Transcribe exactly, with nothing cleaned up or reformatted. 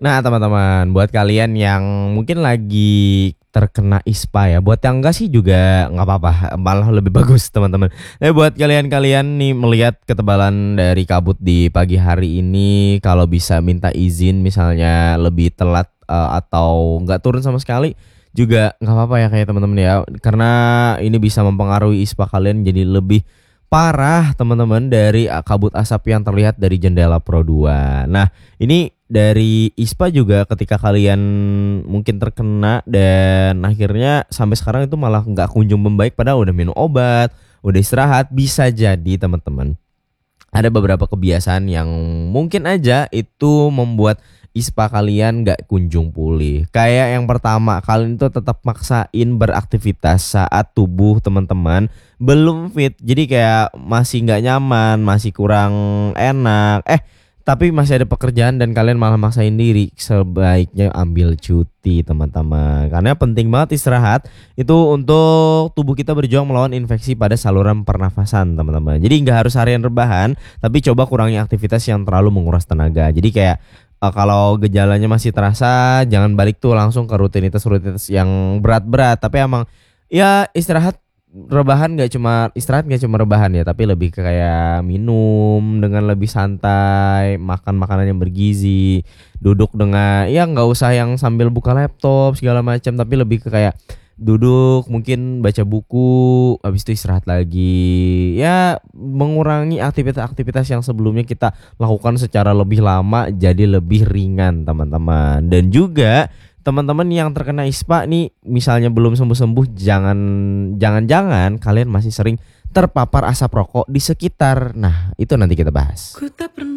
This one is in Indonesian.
Nah, teman-teman, buat kalian yang mungkin lagi terkena ispa ya, buat yang enggak sih juga nggak apa-apa, malah lebih bagus teman-teman. Tapi buat kalian-kalian nih melihat ketebalan dari kabut di pagi hari ini, kalau bisa minta izin misalnya lebih telat eh, atau nggak turun sama sekali juga nggak apa-apa ya kayak teman-teman ya, karena ini bisa mempengaruhi ispa kalian jadi lebih parah teman-teman dari uh, kabut asap yang terlihat dari jendela Pro dua. Nah, ini dari ispa juga ketika kalian mungkin terkena dan akhirnya sampai sekarang itu malah nggak kunjung membaik padahal udah minum obat, udah istirahat, bisa jadi teman-teman ada beberapa kebiasaan yang mungkin aja itu membuat ispa kalian gak kunjung pulih. Kayak yang pertama, kalian itu tetap maksain beraktivitas saat tubuh teman-teman belum fit. Jadi kayak masih gak nyaman, masih kurang enak. Eh, tapi masih ada pekerjaan dan kalian malah maksain diri. Sebaiknya ambil cuti teman-teman. Karena penting banget istirahat itu untuk tubuh kita berjuang melawan infeksi pada saluran pernafasan teman-teman. Jadi nggak harus harian rebahan, tapi coba kurangi aktivitas yang terlalu menguras tenaga. Jadi kayak uh, kalau gejalanya masih terasa, jangan balik tuh langsung ke rutinitas-rutinitas yang berat-berat. Tapi emang ya istirahat rebahan nggak cuma istirahat nggak cuma rebahan ya, tapi lebih ke kayak minum dengan lebih santai, makan makanan yang bergizi, duduk dengan ya nggak usah yang sambil buka laptop segala macam, tapi lebih ke kayak duduk mungkin baca buku habis itu istirahat lagi ya, mengurangi aktivitas-aktivitas yang sebelumnya kita lakukan secara lebih lama jadi lebih ringan teman-teman. Dan juga teman-teman yang terkena ispa nih misalnya belum sembuh-sembuh, jangan jangan-jangan kalian masih sering terpapar asap rokok di sekitar. Nah, itu nanti kita bahas.